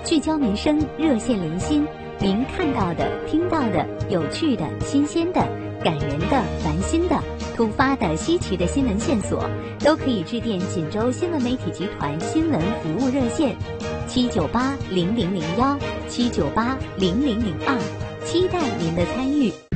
聚焦民生，热线连心，您看到的、听到的、有趣的、新鲜的、感人的、烦心的、突发的、稀奇的新闻线索，都可以致电锦州新闻媒体集团新闻服务热线7980001，7980002，期待您的参与。